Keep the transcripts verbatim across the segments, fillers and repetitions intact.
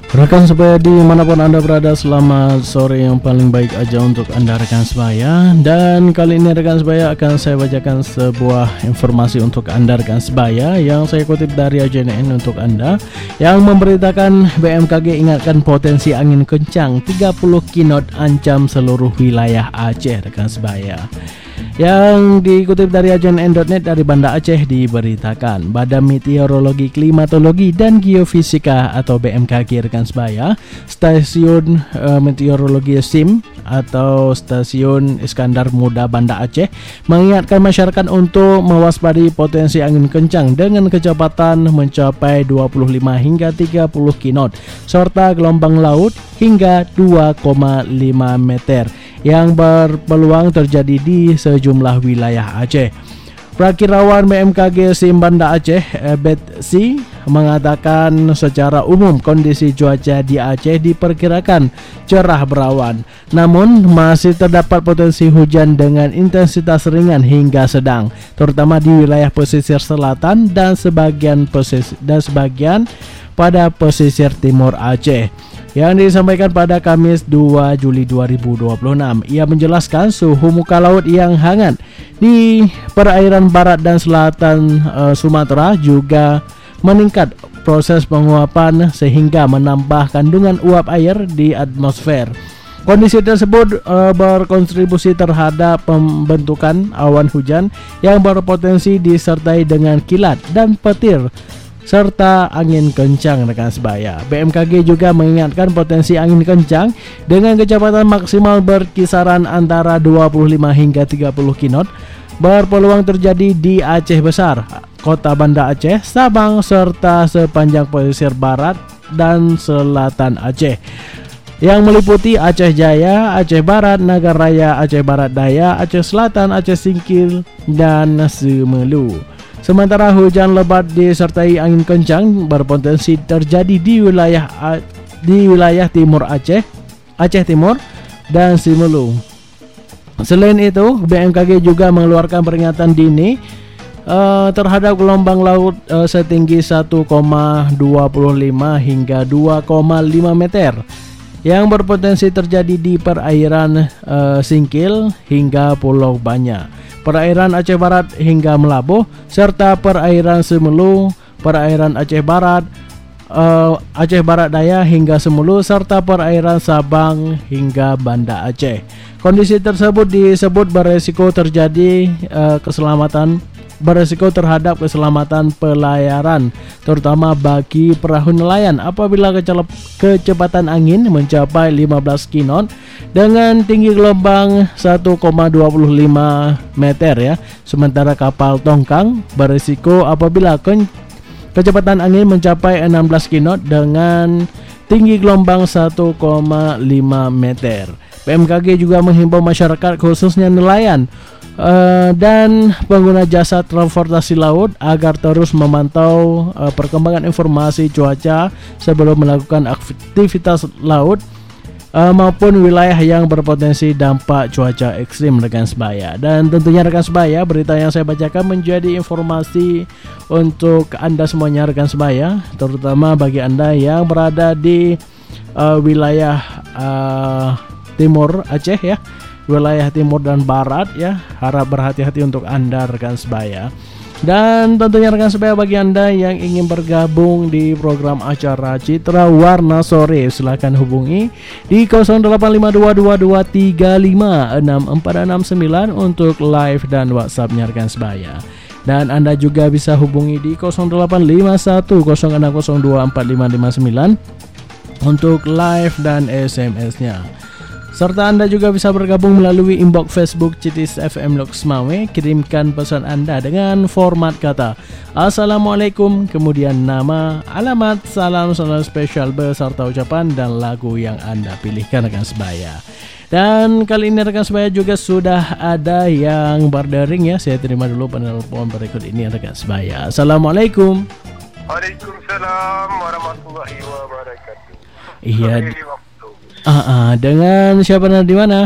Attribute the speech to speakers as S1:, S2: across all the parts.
S1: Rekan sebaya dimanapun Anda berada, selamat sore yang paling baik aja untuk Anda rekan sebaya. Dan kali ini rekan sebaya akan saya bacakan sebuah informasi untuk Anda rekan sebaya yang saya kutip dari A J N N untuk Anda, yang memberitakan B M K G ingatkan potensi angin kencang tiga puluh knot ancam seluruh wilayah Aceh rekan sebaya. Yang dikutip dari A J N N dot net dari Banda Aceh diberitakan Badan Meteorologi, Klimatologi dan Geofisika atau B M K G rekan sebaya, Stasiun uh, Meteorologi S I M atau Stasiun Iskandar Muda Banda Aceh mengingatkan masyarakat untuk mewaspadai potensi angin kencang dengan kecepatan mencapai dua puluh lima hingga tiga puluh knot serta gelombang laut hingga dua koma lima meter yang berpeluang terjadi di sejumlah wilayah Aceh. Prakirawan B M K G S I M Banda Aceh, Betsi, mengatakan secara umum kondisi cuaca di Aceh diperkirakan cerah berawan, namun masih terdapat potensi hujan dengan intensitas ringan hingga sedang, terutama di wilayah pesisir selatan dan sebagian pesisir dan sebagian pada pesisir timur Aceh. Yang disampaikan pada Kamis dua Juli dua ribu dua puluh enam, ia menjelaskan suhu muka laut yang hangat di perairan barat dan selatan uh, Sumatera juga meningkat proses penguapan sehingga menambah kandungan uap air di atmosfer. Kondisi tersebut uh, berkontribusi terhadap pembentukan awan hujan yang berpotensi disertai dengan kilat dan petir serta angin kencang rekan sebaya. B M K G juga mengingatkan potensi angin kencang dengan kecepatan maksimal berkisaran antara dua puluh lima hingga tiga puluh knot berpeluang terjadi di Aceh Besar, Kota Banda Aceh, Sabang serta sepanjang pesisir barat dan selatan Aceh yang meliputi Aceh Jaya, Aceh Barat, Nagaraya, Aceh Barat Daya, Aceh Selatan, Aceh Singkil dan Semelu. Sementara hujan lebat disertai angin kencang berpotensi terjadi di wilayah di wilayah timur Aceh, Aceh Timur dan Semelu. Selain itu, B M K G juga mengeluarkan peringatan dini uh, terhadap gelombang laut uh, setinggi satu koma dua lima hingga dua koma lima meter yang berpotensi terjadi di perairan uh, Singkil hingga Pulau Banyak, perairan Aceh Barat hingga Melabuh, serta perairan Semelu, perairan Aceh Barat, uh, Aceh Barat Daya hingga Semelu, serta perairan Sabang hingga Banda Aceh. Kondisi tersebut disebut beresiko terjadi uh, keselamatan beresiko terhadap keselamatan pelayaran, terutama bagi perahu nelayan apabila kecepatan angin mencapai lima belas knot dengan tinggi gelombang satu koma dua lima meter ya. Sementara kapal tongkang beresiko apabila ke kecepatan angin mencapai enam belas knot dengan tinggi gelombang satu koma lima meter. B M K G juga menghimbau masyarakat khususnya nelayan Uh, dan pengguna jasa transportasi laut agar terus memantau uh, perkembangan informasi cuaca sebelum melakukan aktivitas laut uh, maupun wilayah yang berpotensi dampak cuaca ekstrim rekan sebaya. Dan tentunya rekan sebaya, berita yang saya bacakan menjadi informasi untuk Anda semuanya rekan sebaya, terutama bagi Anda yang berada di uh, wilayah uh, timur Aceh ya, wilayah timur dan barat ya. Harap berhati-hati untuk Anda rekan sebaya. Dan tentunya rekan sebaya, bagi Anda yang ingin bergabung di program acara Citra Warna Sore, silakan hubungi di nol delapan lima dua dua dua tiga lima enam empat enam sembilan untuk live dan WhatsApp-nya rekan sebaya. Dan Anda juga bisa hubungi di nol delapan lima satu nol enam nol dua empat lima lima sembilan untuk live dan S M S-nya. Serta Anda juga bisa bergabung melalui inbox Facebook Citis F M Loksmawe. Kirimkan pesan Anda dengan format kata Assalamualaikum, kemudian nama, alamat, salam, salam spesial beserta ucapan dan lagu yang Anda pilihkan rekan sebaya. Dan kali ini rekan sebaya juga sudah ada yang berdering ya. Saya terima dulu penelpon berikut ini rekan sebaya. Assalamualaikum.
S2: Waalaikumsalam warahmatullahi wabarakatuh.
S1: Iya. Ah, ah, dengan siapa dan di mana?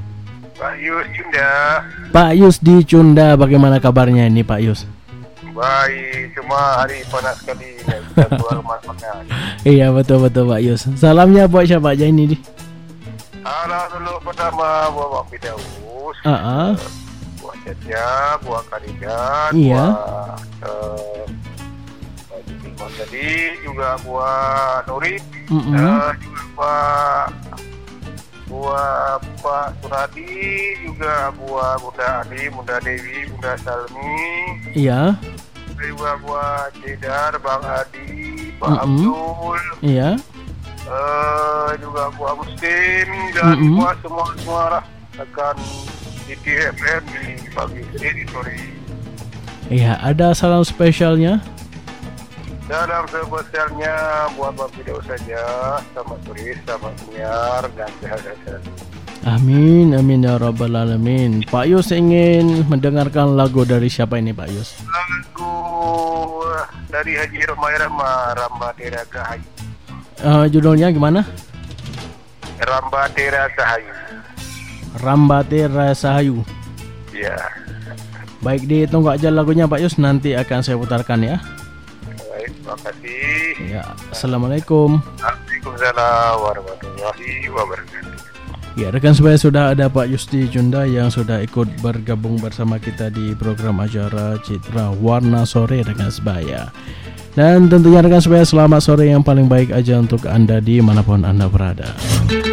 S2: Pak Yus Cunda.
S1: Pak Yus di Cunda, bagaimana kabarnya ini Pak Yus?
S2: Baik, cuma hari panas sekali. Kita keluar makan.
S1: Iya betul-betul Pak Yus. Salamnya buat siapa aja ini di?
S2: Halo dulu pertama buat Bang Fidaus.
S1: Ah, uh-uh.
S2: Buat Caca, buat Karidan,
S1: Iya.
S2: buat uh, tadi juga buat Nuri,
S1: Mm-mm.
S2: uh, juga buat buat Pak Suradi, juga buat Bunda Adi, Bunda Dewi, Bunda Salmi,
S1: Iya.
S2: juga buat Cedar, Bang Adi, Pak
S1: Mm-mm.
S2: Abdul,
S1: Iya.
S2: uh, juga buat Muslim dan
S1: Mm-mm.
S2: buat semua semua lah akan di T F M di pagi ini sore.
S1: Iya, ada salam spesialnya.
S2: Dalam spesialnya buat Bang Fidaus saja, selamat sore, selamat siang dan sehat-sehat.
S1: Amin, amin ya rabbal alamin. Pak Yus ingin mendengarkan lagu dari siapa ini Pak Yus?
S2: Lagu dari Haji Romai Rama, Ramba Tera Kahayu.
S1: Uh, judulnya gimana?
S2: Ramba Tera Kahayu.
S1: Rambate Rasahayu.
S2: Ya.
S1: Baik, ditunggu aja lagunya Pak Yus, nanti akan saya putarkan ya.
S2: Baik, terima kasih.
S1: Ya, assalamualaikum.
S2: Waalaikumsalam warahmatullahi wabarakatuh.
S1: Ya, rekan sebaya, sudah ada Pak Yusti Junda yang sudah ikut bergabung bersama kita di program acara Citra Warna Sore rekan sebaya. Dan tentunya rekan sebaya, selamat sore yang paling baik aja untuk Anda dimanapun Anda berada.